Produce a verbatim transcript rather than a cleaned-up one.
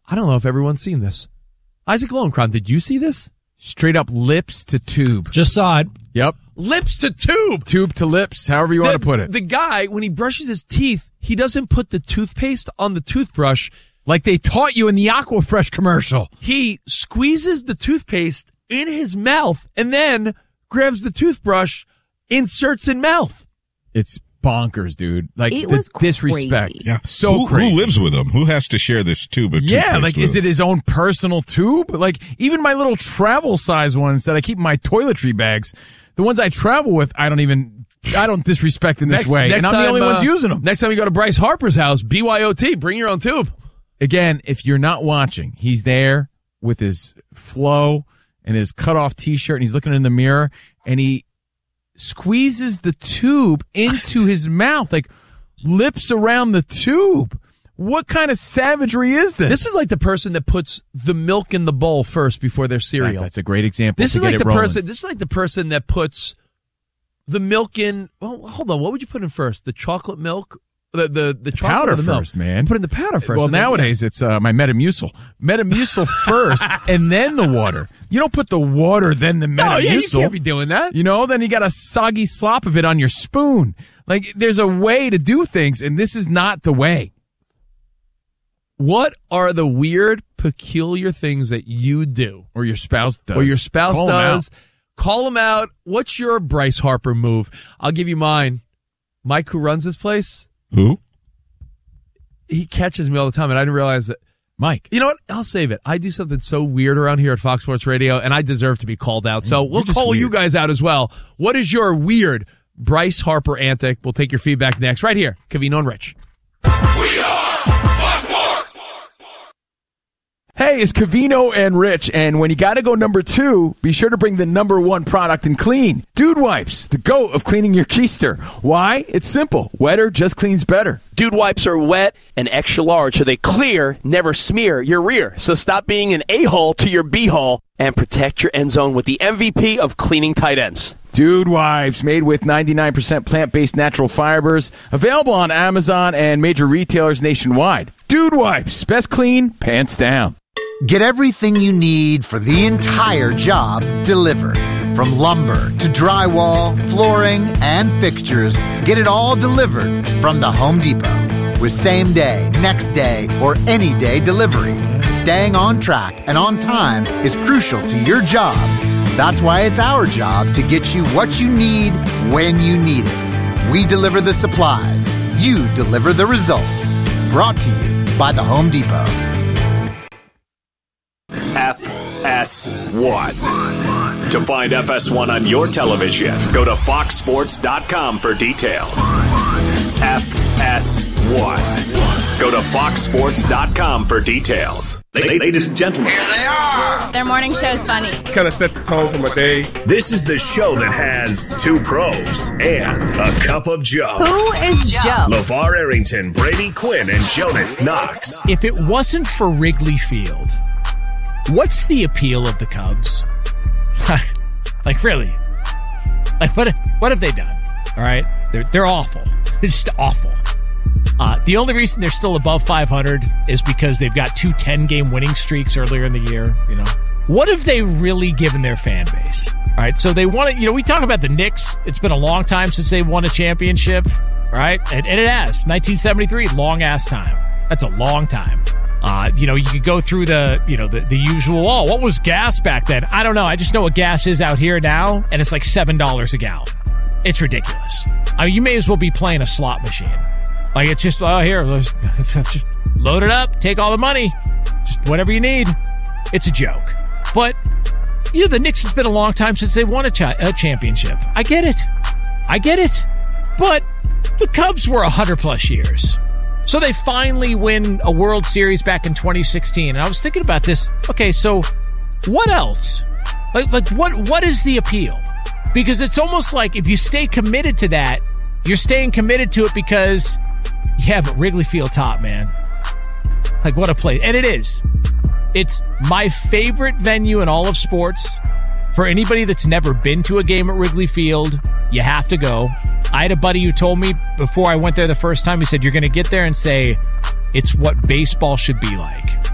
I don't know if everyone's seen this. Isaac Lowenkron, did you see this? Straight up lips to tube. Just saw it. Yep. Lips to tube. Tube to lips, however you the, want to put it. The guy, when he brushes his teeth, he doesn't put the toothpaste on the toothbrush. Like they taught you in the Aquafresh commercial. He squeezes the toothpaste in his mouth and then grabs the toothbrush, inserts in mouth. It's bonkers, dude. Like it the was disrespect. crazy. Yeah. So who, crazy. Who lives with him? Who has to share this tube of Yeah, toothpaste like with is him? it his own personal tube? Like even my little travel size ones that I keep in my toiletry bags, the ones I travel with, I don't even I don't disrespect in this Next- way. next And I'm the time, only uh, ones using them. Next time you go to Bryce Harper's house, B Y O T, bring your own tube. Again, if you're not watching, he's there with his flow and his cutoff t-shirt and he's looking in the mirror and he squeezes the tube into his mouth, like lips around the tube. What kind of savagery is this? This is like the person that puts the milk in the bowl first before their cereal. That's a great example. This to is get like it the rolling. person. This is like the person that puts the milk in. Well, hold on. What would you put in first? The chocolate milk, the the the, chocolate powder or the milk? first, man. Put in the powder first. Well, and then- nowadays it's uh, my Metamucil. Metamucil first, and then the water. You don't put the water, then the Metamucil. No, yeah, you can't be doing that. You know, then you got a soggy slop of it on your spoon. Like, there's a way to do things, and this is not the way. What are the weird, peculiar things that you do, Or your spouse does. or your spouse Call 'em out. does? Call them out. What's your Bryce Harper move? I'll give you mine. Mike, who runs this place, Who? he catches me all the time, and I didn't realize that. Mike. You know what? I'll save it. I do something so weird around here at Fox Sports Radio, and I deserve to be called out. So we'll just call weird. you guys out as well. What is your weird Bryce Harper antic? We'll take your feedback next, right here. Covino and Rich. Hey, it's Covino and Rich, and when you gotta go number two, be sure to bring the number one product in clean. Dude Wipes, the GOAT of cleaning your keister. Why? It's simple. Wetter just cleans better. Dude Wipes are wet and extra large, so they clear, never smear your rear. So stop being an a-hole to your b-hole and protect your end zone with the M V P of cleaning tight ends. Dude Wipes, made with ninety-nine percent plant-based natural fibers. Available on Amazon and major retailers nationwide. Dude Wipes, best clean, pants down. Get everything you need for the entire job delivered. From lumber to drywall, flooring, and fixtures, get it all delivered from the Home Depot. With same day, next day, or any day delivery, staying on track and on time is crucial to your job. That's why it's our job to get you what you need when you need it. We deliver the supplies. You deliver the results. Brought to you by the Home Depot. F S one. To find F S one on your television, go to fox sports dot com for details. F S one. Go to fox sports dot com for details. Ladies and gentlemen, here they are. Their morning show is funny. Kind of set the tone for my day. This is the show that has two pros and a cup of Joe. Who is Joe? LeVar Arrington, Brady Quinn, and Jonas Knox. If it wasn't for Wrigley Field, what's the appeal of the Cubs? Like, really? Like, what, what have they done? All right? They're, they're awful. They're just awful. Uh, the only reason they're still above five hundred is because they've got two ten-game winning streaks earlier in the year, you know. What have they really given their fan base? All right, so they want to, you know, we talk about the Knicks. It's been a long time since they've won a championship, right? And, and it has. nineteen seventy-three, long-ass time. That's a long time. Uh, you know, you could go through the, you know, the, the usual, oh, what was gas back then? I don't know. I just know what gas is out here now, and it's like seven dollars a gallon. It's ridiculous. I mean, you may as well be playing a slot machine. Like, it's just, oh, here, let's just load it up, take all the money, just whatever you need. It's a joke. But, you know, the Knicks, it's been a long time since they won a, cha- a championship. I get it. I get it. But the Cubs were one hundred plus years. So they finally win a World Series back in twenty sixteen. And I was thinking about this. Okay, so what else? Like, like what? what is the appeal? Because it's almost like if you stay committed to that, you're staying committed to it because, yeah, but Wrigley Field top, man. Like, what a place. And it is. It's my favorite venue in all of sports. For anybody that's never been to a game at Wrigley Field, you have to go. I had a buddy who told me before I went there the first time, he said, you're going to get there and say, it's what baseball should be like.